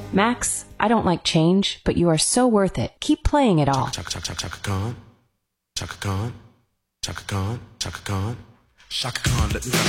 Max, I don't like change, but you are so worth it. Keep playing it all. Chaka Khan, Chaka Khan, Chaka Khan, Chaka Khan, Chaka Khan, Chaka Khan, let me rock